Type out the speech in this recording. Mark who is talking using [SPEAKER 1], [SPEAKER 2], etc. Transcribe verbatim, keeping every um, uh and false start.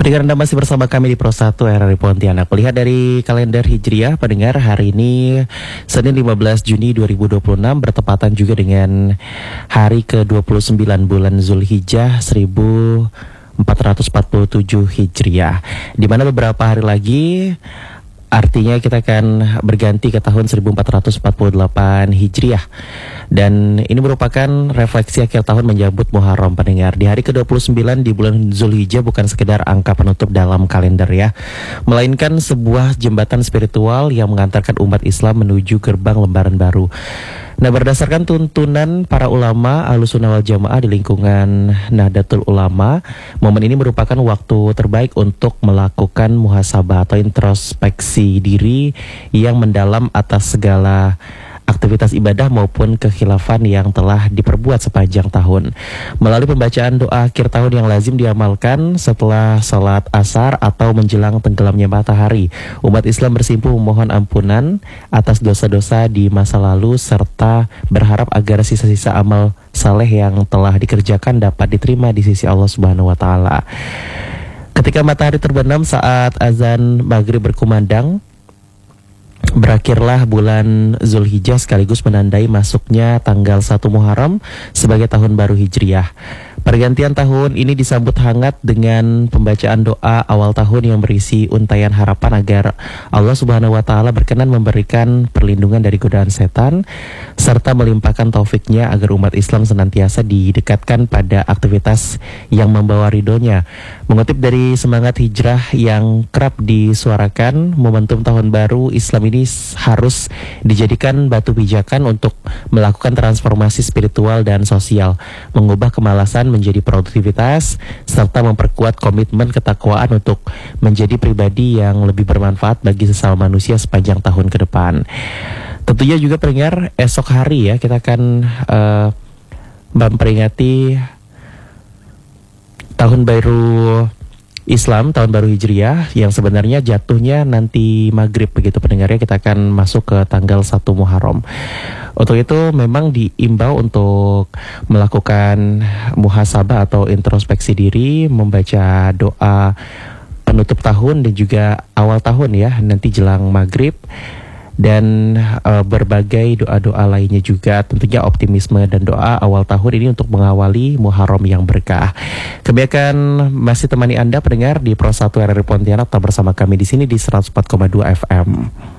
[SPEAKER 1] Pendengar, Anda masih bersama kami di Pro satu R R I Pontianak. Melihat dari kalender Hijriah, pendengar, hari ini Senin lima belas Juni dua ribu dua puluh enam bertepatan juga dengan hari ke dua puluh sembilan bulan Zulhijjah seribu empat ratus empat puluh tujuh Hijriah, di mana beberapa hari lagi artinya kita akan berganti ke tahun seribu empat ratus empat puluh delapan Hijriah. Dan ini merupakan refleksi akhir tahun menyambut Muharram, pendengar. Di hari ke dua puluh sembilan di bulan Zulhijjah bukan sekedar angka penutup dalam kalender ya, melainkan sebuah jembatan spiritual yang mengantarkan umat Islam menuju gerbang lembaran baru. Nah, berdasarkan tuntunan para ulama Ahlussunnah wal Jamaah di lingkungan Nahdlatul Ulama, momen ini merupakan waktu terbaik untuk melakukan muhasabah atau introspeksi diri yang mendalam atas segala aktivitas ibadah maupun kekhilafan yang telah diperbuat sepanjang tahun. Melalui pembacaan doa akhir tahun yang lazim diamalkan setelah sholat asar atau menjelang tenggelamnya matahari, umat Islam bersimpuh memohon ampunan atas dosa-dosa di masa lalu serta berharap agar sisa-sisa amal saleh yang telah dikerjakan dapat diterima di sisi Allah Subhanahu wa taala. Ketika matahari terbenam saat azan maghrib berkumandang, berakhirlah bulan Zulhijjah sekaligus menandai masuknya tanggal satu Muharram sebagai tahun baru Hijriah. Pergantian tahun ini disambut hangat dengan pembacaan doa awal tahun yang berisi untayan harapan agar Allah Subhanahu wa taala berkenan memberikan perlindungan dari godaan setan serta melimpahkan taufiknya agar umat Islam senantiasa didekatkan pada aktivitas yang membawa ridhonya. Mengutip dari semangat hijrah yang kerap disuarakan, momentum tahun baru Islam ini harus dijadikan batu pijakan untuk melakukan transformasi spiritual dan sosial, mengubah kemalasan menjadi produktivitas, serta memperkuat komitmen ketakwaan untuk menjadi pribadi yang lebih bermanfaat bagi sesama manusia sepanjang tahun ke depan. Tentunya juga pendengar, esok hari ya kita akan uh, memperingati tahun baru Islam, tahun baru Hijriah, yang sebenarnya jatuhnya nanti maghrib begitu pendengarnya. Kita akan masuk ke tanggal satu Muharram. Untuk itu memang diimbau untuk melakukan muhasabah atau introspeksi diri, membaca doa penutup tahun dan juga awal tahun ya, nanti jelang maghrib. Dan uh, berbagai doa-doa lainnya juga, tentunya optimisme dan doa awal tahun ini untuk mengawali Muharram yang berkah. Kami akan masih temani Anda pendengar di Pro satu R R I Pontianak, tetap bersama kami di sini di seratus empat koma dua F M.